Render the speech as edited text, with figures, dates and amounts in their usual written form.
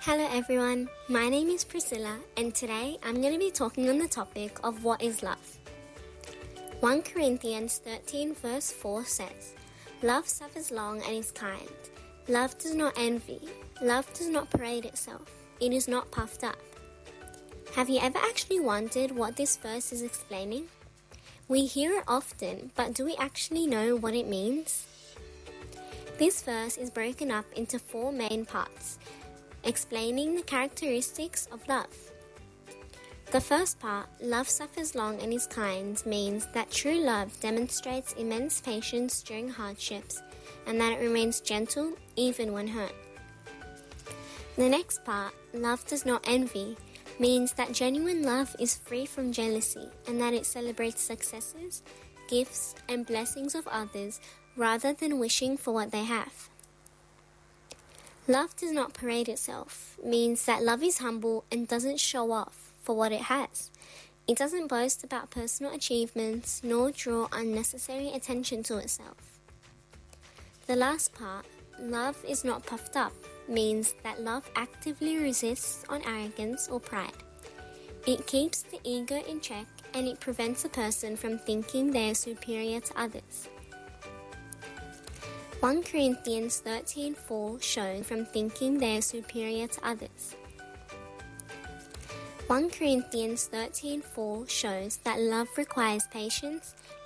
Hello everyone, my name is Priscilla and today I'm going to be talking on the topic of what is love. 1 Corinthians 13 verse 4 says, "Love suffers long and is kind. Love does not envy. Love does not parade itself. It is not puffed up." Have you ever actually wondered what this verse is explaining? We hear it often, but do we actually know what it means? This verse is broken up into 4 main parts, explaining the characteristics of love. The first part, love suffers long and is kind, means that true love demonstrates immense patience during hardships and that it remains gentle even when hurt. The next part, love does not envy, means that genuine love is free from jealousy and that it celebrates successes, gifts, and blessings of others rather than wishing for what they have. Love does not parade itself, means that love is humble and doesn't show off for what it has. It doesn't boast about personal achievements nor draw unnecessary attention to itself. The last part, love is not puffed up, means that love actively resists on arrogance or pride. It keeps the ego in check and it prevents a person from thinking they are superior to others. 1 Corinthians 13:4 shows from thinking they are superior to others. 1 Corinthians 13:4 shows that love requires patience